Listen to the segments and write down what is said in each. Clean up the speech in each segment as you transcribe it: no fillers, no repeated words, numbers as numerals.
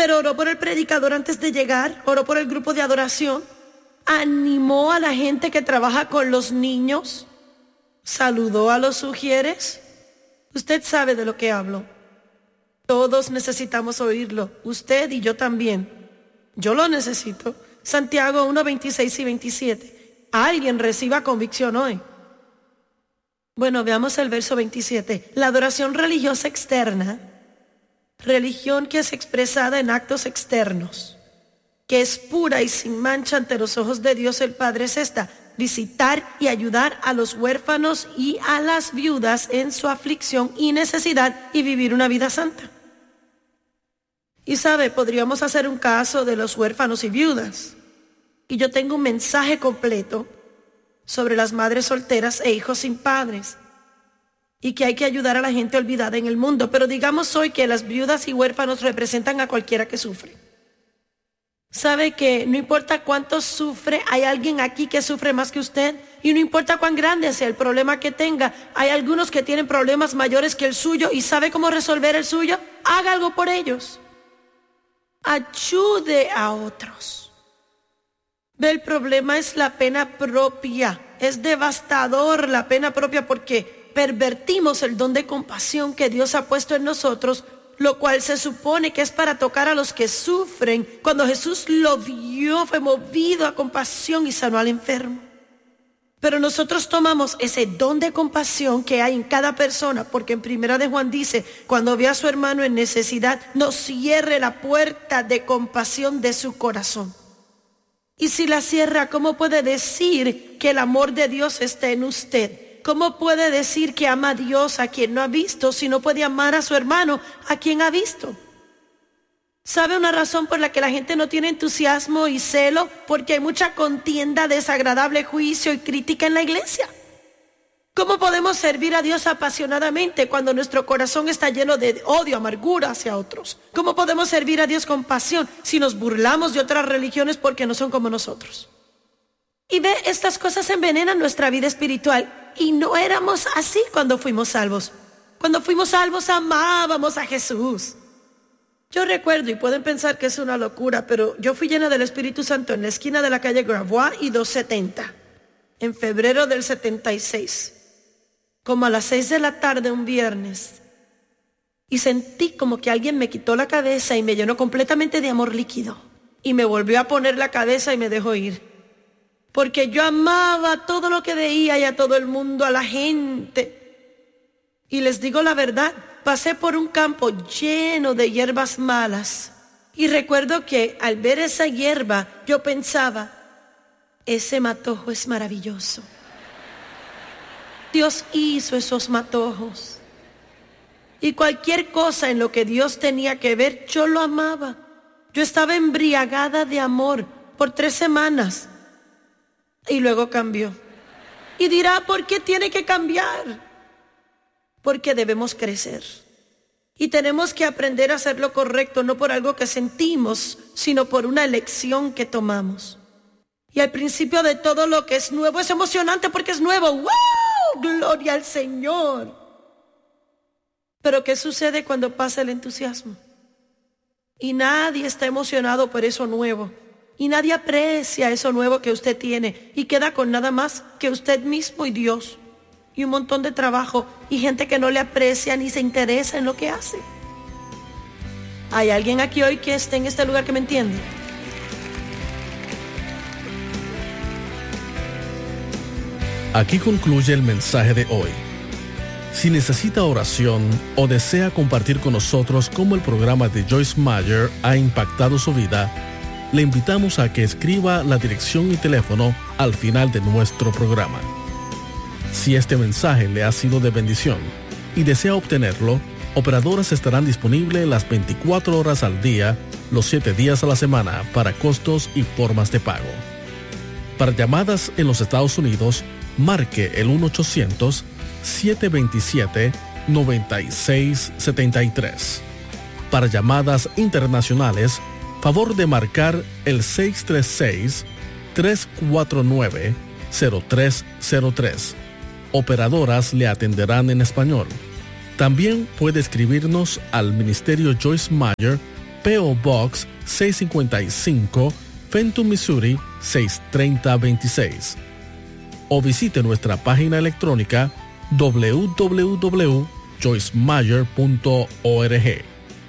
pero oró por el predicador antes de llegar, oró por el grupo de adoración, animó a la gente que trabaja con los niños, saludó a los sugieres. Usted sabe de lo que hablo. Todos necesitamos oírlo, usted y yo también. Yo lo necesito. Santiago 1, 26 y 27. Alguien reciba convicción hoy. Bueno, veamos el verso 27. La adoración religiosa externa, religión que es expresada en actos externos, que es pura y sin mancha ante los ojos de Dios el Padre, es esta: visitar y ayudar a los huérfanos y a las viudas en su aflicción y necesidad y vivir una vida santa. Y sabe, podríamos hacer un caso de los huérfanos y viudas. Y yo tengo un mensaje completo sobre las madres solteras e hijos sin padres, y que hay que ayudar a la gente olvidada en el mundo. Pero digamos hoy que las viudas y huérfanos representan a cualquiera que sufre. Sabe que no importa cuánto sufre, hay alguien aquí que sufre más que usted. Y no importa cuán grande sea el problema que tenga, hay algunos que tienen problemas mayores que el suyo. ¿Y sabe cómo resolver el suyo? Haga algo por ellos. Ayude a otros. Ve, el problema es la pena propia. Es devastador la pena propia porque pervertimos el don de compasión que Dios ha puesto en nosotros, lo cual se supone que es para tocar a los que sufren. Cuando Jesús lo vio, fue movido a compasión y sanó al enfermo. Pero nosotros tomamos ese don de compasión que hay en cada persona, porque en Primera de Juan dice: cuando ve a su hermano en necesidad, no cierre la puerta de compasión de su corazón. Y si la cierra, ¿cómo puede decir que el amor de Dios está en usted? ¿Cómo puede decir que ama a Dios a quien no ha visto, si no puede amar a su hermano a quien ha visto? ¿Sabe una razón por la que la gente no tiene entusiasmo y celo? Porque hay mucha contienda, desagradable juicio y crítica en la iglesia. ¿Cómo podemos servir a Dios apasionadamente cuando nuestro corazón está lleno de odio, amargura hacia otros? ¿Cómo podemos servir a Dios con pasión si nos burlamos de otras religiones porque no son como nosotros? Y ve, estas cosas envenenan nuestra vida espiritual. Y no éramos así cuando fuimos salvos. Cuando fuimos salvos amábamos a Jesús. Yo recuerdo, y pueden pensar que es una locura, pero yo fui llena del Espíritu Santo en la esquina de la calle Gravois y 270, en febrero del 76, como a las 6 de la tarde un viernes. Y sentí como que alguien me quitó la cabeza y me llenó completamente de amor líquido. Y me volvió a poner la cabeza y me dejó ir. Porque yo amaba todo lo que veía y a todo el mundo, a la gente. Y les digo la verdad, pasé por un campo lleno de hierbas malas. Y recuerdo que al ver esa hierba, yo pensaba: ese matojo es maravilloso. Dios hizo esos matojos. Y cualquier cosa en lo que Dios tenía que ver, yo lo amaba. Yo estaba embriagada de amor por 3 semanas. Y luego cambió. Y dirá: ¿por qué tiene que cambiar? Porque debemos crecer. Y tenemos que aprender a hacer lo correcto, no por algo que sentimos, sino por una elección que tomamos. Y al principio de todo lo que es nuevo es emocionante porque es nuevo. ¡Wow! ¡Gloria al Señor! Pero ¿qué sucede cuando pasa el entusiasmo? Y nadie está emocionado por eso nuevo. Y nadie aprecia eso nuevo que usted tiene. Y queda con nada más que usted mismo y Dios. Y un montón de trabajo. Y gente que no le aprecia ni se interesa en lo que hace. ¿Hay alguien aquí hoy que esté en este lugar que me entiende? Aquí concluye el mensaje de hoy. Si necesita oración o desea compartir con nosotros cómo el programa de Joyce Meyer ha impactado su vida, le invitamos a que escriba la dirección y teléfono al final de nuestro programa. Si este mensaje le ha sido de bendición y desea obtenerlo, operadoras estarán disponibles las 24 horas al día, los 7 días a la semana para costos y formas de pago. Para llamadas en los Estados Unidos, marque el 1-800-727-9673. Para llamadas internacionales, favor de marcar el 636-349-0303. Operadoras le atenderán en español. También puede escribirnos al Ministerio Joyce Meyer, P.O. Box 655, Fenton, Missouri 63026. O visite nuestra página electrónica www.joycemeyer.org.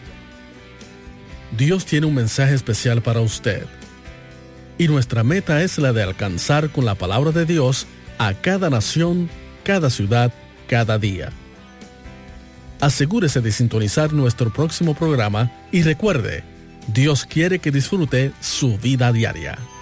Dios tiene un mensaje especial para usted. Y nuestra meta es la de alcanzar con la palabra de Dios a cada nación, cada ciudad, cada día. Asegúrese de sintonizar nuestro próximo programa y recuerde, Dios quiere que disfrute su vida diaria.